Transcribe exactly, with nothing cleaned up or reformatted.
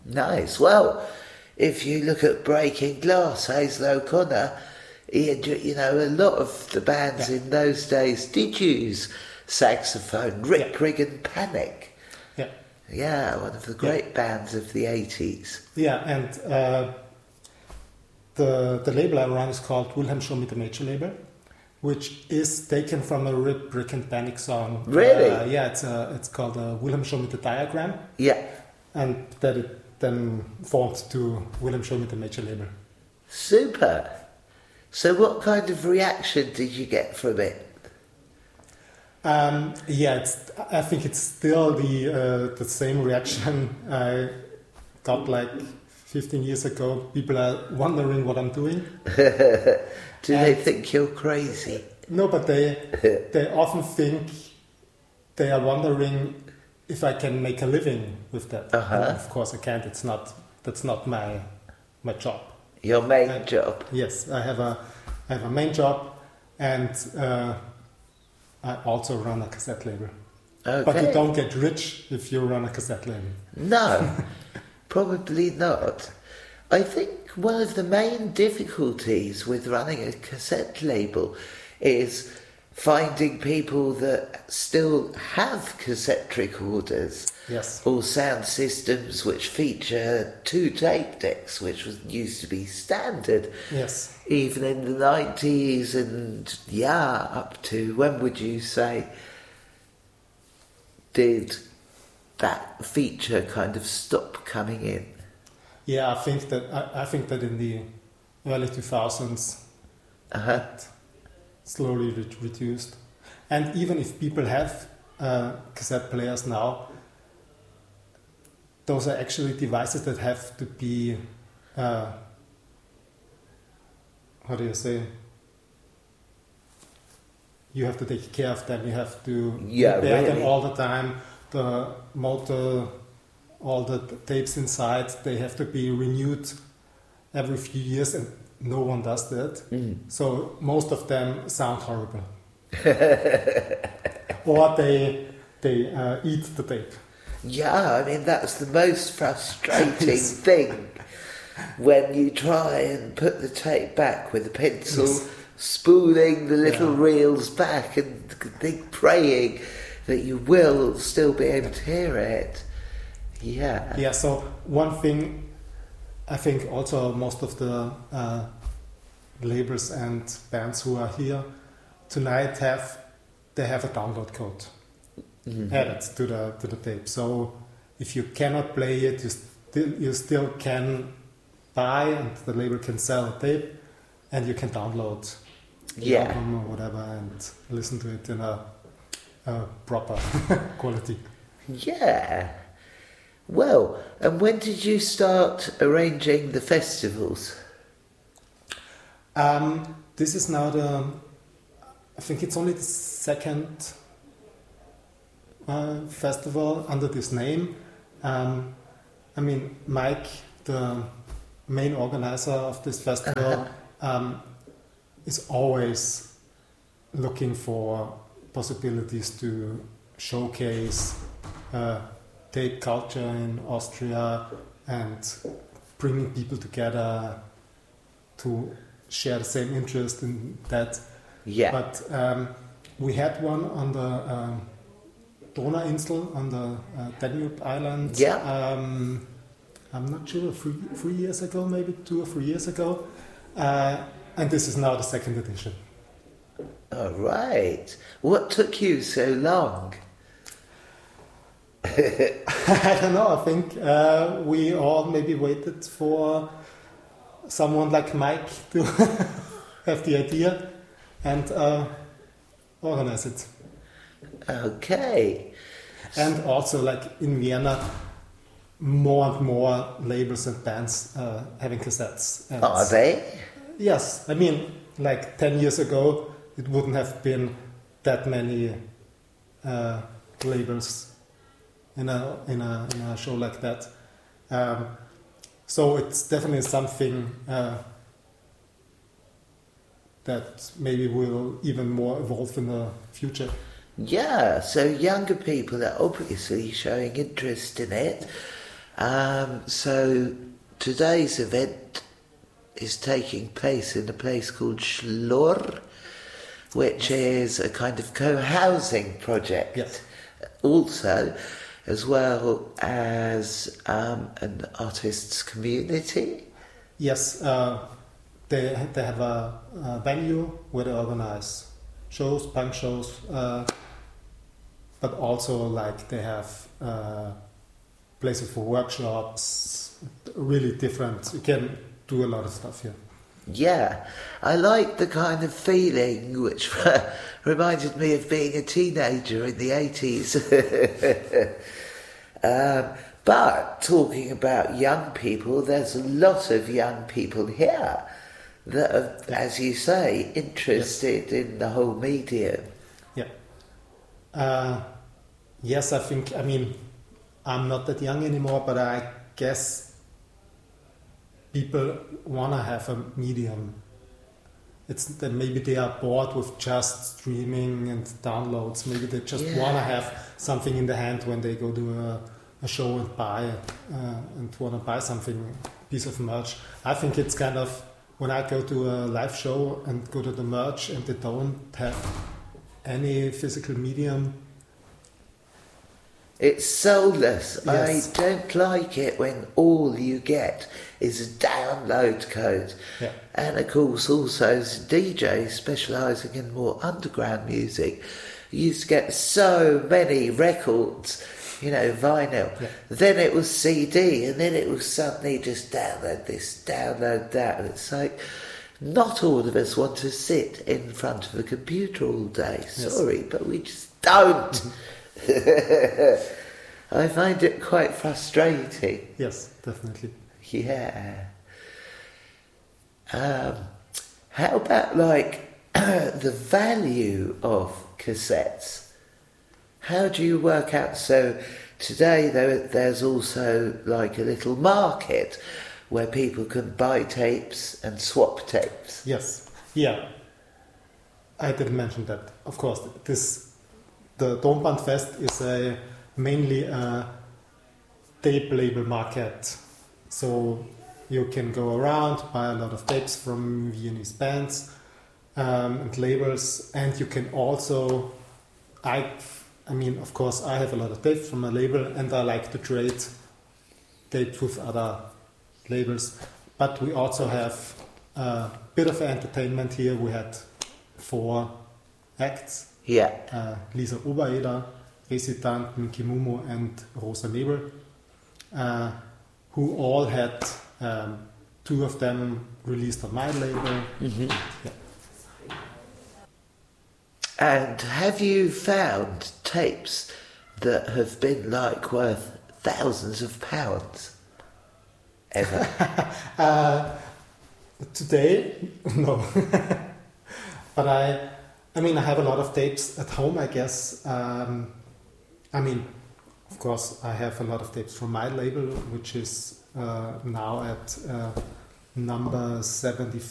Nice. Well, if you look at Breaking Glass, Hazel O'Connor, he had, you know, a lot of the bands yeah. in those days did use saxophone. Rick Yeah. Grigg and Panic. Yeah. Yeah, one of the great Yeah. bands of the eighties. Yeah, and uh, the the label I run is called Wilhelm Show mit der Major label, which is taken from a Rick Grigg and Panic song. Really? Uh, yeah, it's a, it's called uh, Wilhelm Show mit der Diagram. Yeah. And that it then formed to Wilhelm Show mit der Major label. Super. So what kind of reaction did you get from it? Um, yeah, it's, I think it's still the uh, the same reaction I got like fifteen years ago. People are wondering what I'm doing. Do And- they think you're crazy? No, but they they often think they are wondering if I can make a living with that. Uh-huh. And of course, I can't. It's not. That's not my my job. Your main And- job? Yes, I have a I have a main job, and uh, I also run a cassette label. Okay. But you don't get rich if you run a cassette label. No, probably not. I think one of the main difficulties with running a cassette label is finding people that still have cassette recorders Yes. or sound systems which feature two tape decks, which was used to be standard Yes. even in the nineties, and yeah, up to when would you say did that feature kind of stop coming in? Yeah, I think that I, I think that in the early two thousands, Uh-huh. it slowly re- reduced. And even if people have uh, cassette players now, those are actually devices that have to be, uh, how do you say? You have to take care of them. You have to Yeah, repair them really. all the time. The motor, all the t- tapes inside, they have to be renewed every few years, and no one does that. Mm. So most of them sound horrible, or they they uh, eat the tape. Yeah, I mean, that's the most frustrating Yes. thing when you try and put the tape back with a pencil, Yes. spooling the little Yeah. reels back and think, praying that you will still be able to hear it. Yeah. Yeah. So one thing, I think also most of the uh, labels and bands who are here tonight have they have a download code Mhm. added to the to the tape. So if you cannot play it, you still you still can buy, and the label can sell a tape, and you can download the Yeah. album or whatever and listen to it in a, a proper quality. Yeah. Well, and when did you start arranging the festivals? Um, this is now the, I think it's only the second uh, festival under this name. Um, I mean, Mike, the main organizer of this festival, um, is always looking for possibilities to showcase uh, tape culture in Austria and bringing people together to share the same interest in that. Yeah. But um, we had one on the um, Donauinsel, on the uh, Danube Island. Yeah. Um, I'm not sure, three, three years ago, maybe two or three years ago. Uh, and this is now the second edition. All right. What took you so long? I don't know, I think uh, we all maybe waited for someone like Mike to have the idea and uh, organize it. Okay. And also, like in Vienna, more and more labels and bands uh, having cassettes. And Are they? Yes, I mean, like ten years ago, it wouldn't have been that many uh, labels in a in a in a show like that. Um, so it's definitely something uh, that maybe will even more evolve in the future. Yeah, so younger people are obviously showing interest in it. Um, so today's event is taking place in a place called Schlor, which is a kind of co-housing project. Yes. Also, as well as um, an artists' community. Yes, uh, they they have a, a venue where they organize shows, punk shows, uh, but also like they have uh, places for workshops. Really different. You can do a lot of stuff here. Yeah, I like the kind of feeling which reminded me of being a teenager in the eighties. um, but talking about young people, there's a lot of young people here that are, as you say, interested yes. in the whole medium. Yeah. Uh, yes, I think, I mean, I'm not that young anymore, but I guess people want to have a medium. It's that maybe they are bored with just streaming and downloads. Maybe they just yeah. want to have something in the hand when they go to a, a show and buy it, uh, and want to buy something, piece of merch. I think it's kind of, when I go to a live show and go to the merch and they don't have any physical medium, it's soulless. Yes. I don't like it when all you get is a download code. Yeah. And of course also as a D J specialising in more underground music, you used to get so many records, you know, vinyl. Yeah. Then it was C D, and then it was suddenly just download this, download that. And it's like, not all of us want to sit in front of a computer all day. Yes. Sorry, but we just don't. I find it quite frustrating. Yes, definitely. Yeah. Um, how about like the value of cassettes? How do you work out? So today there, there's also like a little market where people can buy tapes and swap tapes. Yes. Yeah. I didn't mention that. Of course, this the Tonbandfest is a mainly a tape label market. So you can go around, buy a lot of tapes from Viennese bands um, and labels, and you can also, I, I mean, of course, I have a lot of tapes from a label, and I like to trade tapes with other labels. But we also have a bit of entertainment here. We had four acts. Yeah. Uh, Lisa Obereder, Recitant, Minky Mumo, and Rosa Nebel, uh, who all had um, two of them released on my label. Mm-hmm. Yeah. And have you found tapes that have been like worth thousands of pounds ever? uh, today, no. But I. I mean, I have a lot of tapes at home, I guess. Um, I mean, of course, I have a lot of tapes from my label, which is uh, now at uh, number seventy-five.